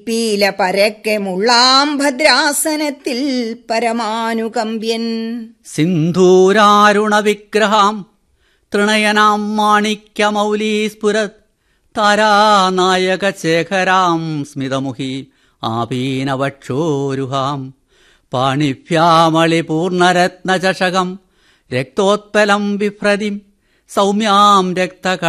പിപ്പീല പരക്കെ മുള്ളാം ഭദ്രാസനത്തിൽ പരമാനുകമ്പ്യൻ. സിന്ധൂരാരുണ വിഗ്രഹാം തൃണയനാം മാണിക്യമൗലീസ്ഫുരത് താരാനായക ശേഖരാം സ്മിതമുഖി ആപീനവക്ഷോരുഹാം പാണിഭ്യാമളിപൂർണരത്നചഷകം രക്തോത്പലം ബിഭ്രതിം സൗമ്യാം രക്തക